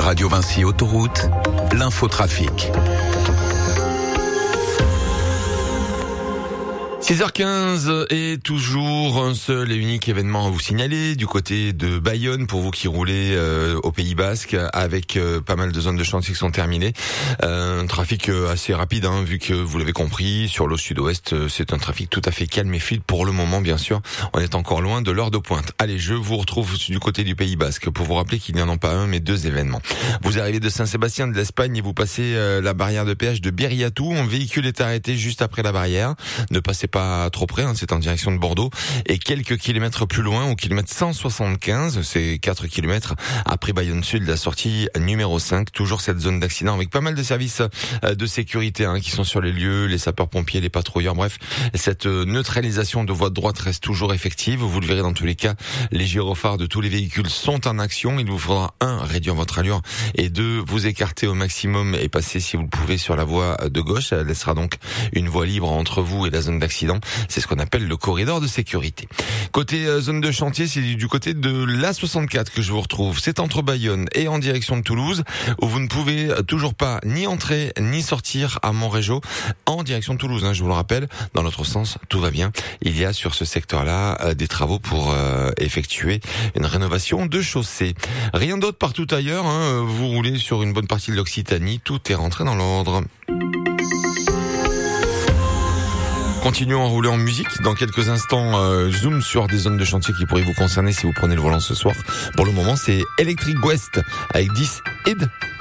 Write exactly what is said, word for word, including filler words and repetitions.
Radio Vinci Autoroute, l'infotrafic. six heures quinze et toujours un seul et unique événement à vous signaler du côté de Bayonne pour vous qui roulez euh, au Pays Basque avec euh, pas mal de zones de chantier qui sont terminées. Euh, un trafic assez rapide hein, vu que vous l'avez compris, sur le sud-ouest c'est un trafic tout à fait calme et fluide pour le moment bien sûr. On est encore loin de l'heure de pointe. Allez, je vous retrouve du côté du Pays Basque pour vous rappeler qu'il n'y en a pas un mais deux événements. Vous arrivez de Saint-Sébastien de l'Espagne et vous passez euh, la barrière de péage de Biriatou. Un véhicule est arrêté juste après la barrière. Ne passez pas trop près, hein, c'est en direction de Bordeaux. Et quelques kilomètres plus loin, au kilomètre cent soixante-quinze, c'est quatre kilomètres après Bayonne Sud, la sortie numéro cinq, toujours cette zone d'accident avec pas mal de services de sécurité hein, qui sont sur les lieux, les sapeurs-pompiers, les patrouilleurs, bref, cette neutralisation de voie de droite reste toujours effective. Vous le verrez dans tous les cas, les gyrophares de tous les véhicules sont en action. Il vous faudra, un, réduire votre allure et deux, vous écarter au maximum et passer si vous le pouvez sur la voie de gauche. Ça laissera donc une voie libre entre vous et la zone d'accident. C'est ce qu'on appelle le corridor de sécurité. Côté euh, zone de chantier, c'est du côté de l'A soixante-quatre que je vous retrouve. C'est entre Bayonne et en direction de Toulouse, où vous ne pouvez toujours pas ni entrer ni sortir à Montrégeau en direction de Toulouse. Hein, je vous le rappelle, dans l'autre sens, tout va bien. Il y a sur ce secteur-là euh, des travaux pour euh, effectuer une rénovation de chaussée. Rien d'autre partout ailleurs. Hein, vous roulez sur une bonne partie de l'Occitanie. Tout est rentré dans l'ordre. Continuons à rouler en musique. Dans quelques instants, euh, zoom sur des zones de chantier qui pourraient vous concerner si vous prenez le volant ce soir. Pour le moment, c'est Electric West avec dix Ed.